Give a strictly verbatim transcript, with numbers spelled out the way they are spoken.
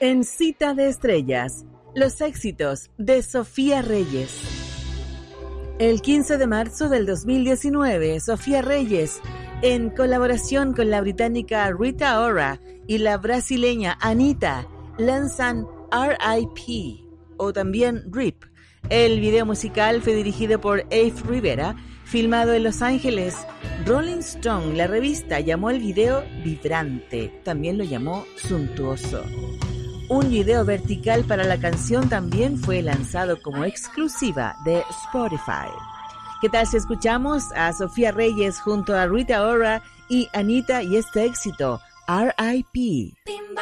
En Cita de Estrellas, los éxitos de Sofía Reyes. El quince de marzo del dos mil diecinueve, Sofía Reyes, en colaboración con la británica Rita Ora y la brasileña Anitta, lanzan R I P o también R I P. El video musical fue dirigido por Ave Rivera, filmado en Los Ángeles. Rolling Stone, la revista, llamó el video vibrante, también lo llamó suntuoso. Un video vertical para la canción también fue lanzado como exclusiva de Spotify. ¿Qué tal si escuchamos a Sofía Reyes junto a Rita Ora y Anitta y este éxito, R I P?